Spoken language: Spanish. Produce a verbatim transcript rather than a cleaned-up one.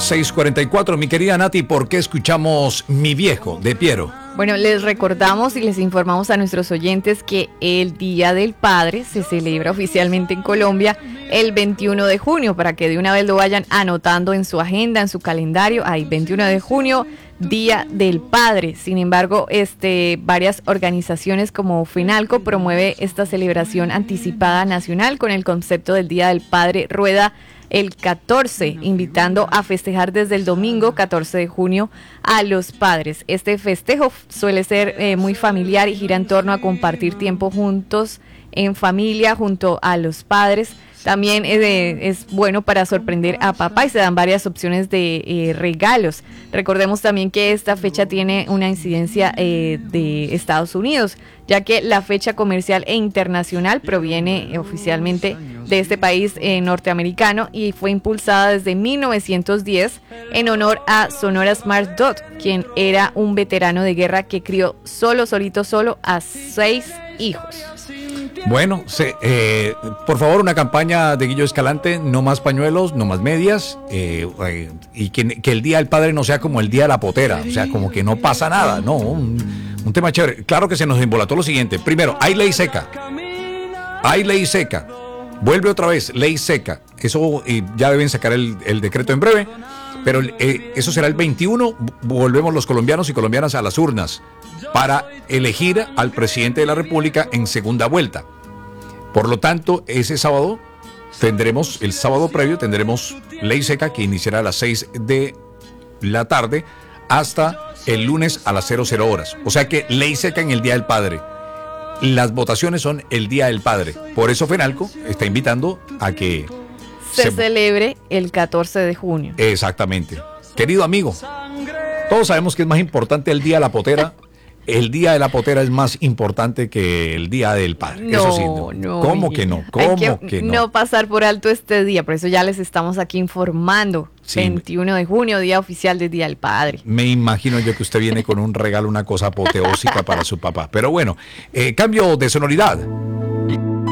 seis cuarenta y cuatro. Mi querida Nati, ¿por qué escuchamos Mi Viejo de Piero? Bueno, les recordamos y les informamos a nuestros oyentes que el Día del Padre se celebra oficialmente en Colombia el veintiuno de junio, para que de una vez lo vayan anotando en su agenda, en su calendario. Hay veintiuno de junio, Día del Padre. Sin embargo, este, varias organizaciones como FENALCO promueve esta celebración anticipada nacional con el concepto del Día del Padre Rueda el catorce, invitando a festejar desde el domingo catorce de junio a los padres. Este festejo suele ser eh, muy familiar y gira en torno a compartir tiempo juntos en familia junto a los padres. También eh, es bueno para sorprender a papá y se dan varias opciones de eh, regalos. Recordemos también que esta fecha tiene una incidencia eh, de Estados Unidos, ya que la fecha comercial e internacional proviene eh, oficialmente de este país eh, norteamericano y fue impulsada desde mil novecientos diez en honor a Sonora Smart Dot, quien era un veterano de guerra que crió solo, solito, solo a seis hijos. Bueno, se, eh, por favor, una campaña de Guillo Escalante: no más pañuelos, no más medias, eh, eh, y que, que el Día del Padre no sea como el Día de la Potera, o sea, como que no pasa nada, no, un, un tema chévere. Claro que se nos embolató lo siguiente: primero, hay ley seca, hay ley seca, vuelve otra vez, ley seca, eso eh, ya deben sacar el, el decreto en breve, pero eh, eso será el veintiuno, volvemos los colombianos y colombianas a las urnas para elegir al presidente de la República en segunda vuelta. Por lo tanto, ese sábado tendremos, el sábado previo, tendremos ley seca que iniciará a las seis de la tarde hasta el lunes a las cero cero horas. O sea que ley seca en el Día del Padre. Las votaciones son el Día del Padre. Por eso FENALCO está invitando a que se, se celebre el catorce de junio. Exactamente. Querido amigo, todos sabemos que es más importante el Día de la Potera. El Día de la Potera es más importante que el Día del Padre. No, eso sí, no. no. ¿Cómo que no? ¿Cómo Hay que, que no? No pasar por alto este día, por eso ya les estamos aquí informando. Sí. veintiuno de junio, Día Oficial del Día del Padre. Me imagino yo que usted viene con un regalo, una cosa apoteósica para su papá. Pero bueno, eh, cambio de sonoridad.